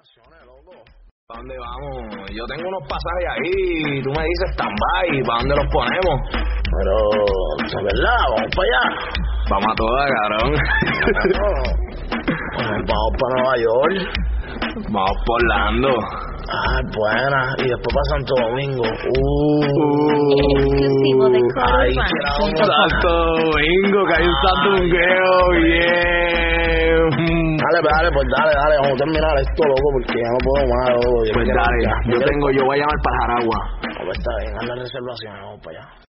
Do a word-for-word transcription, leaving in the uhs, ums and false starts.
vacaciones, loco. ¿Para dónde vamos? Yo tengo unos pasajes ahí, tú me dices stand-by, ¿para dónde los ponemos? Pero, ¿es verdad? ¿Vamos para allá? Vamos a todas, cabrón. Bueno, vamos para Nueva York. Vamos por Orlando. Ay, buena. Y después para Santo Domingo. Uh, exclusivo de Ay, Coro Santo Domingo, que hay un santungueo bien. Dale, dale, pues dale, dale. Vamos a terminar esto, loco, porque ya no puedo más, loco. Yo Pues quiero- dale, ya, yo quiero- tengo, yo voy a llamar para Jaragua. Pues está bien, haz la reservación, vamos para allá.